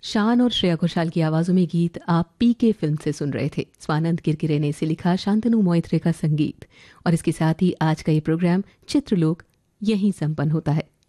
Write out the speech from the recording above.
शान और श्रेया घोषाल की आवाजों में गीत आप पीके फिल्म से सुन रहे थे। स्वानंद किरकिरे ने इसे लिखा, शांतनु मोइत्रे का संगीत। और इसके साथ ही आज का ये प्रोग्राम चित्रलोक यहीं संपन्न होता है।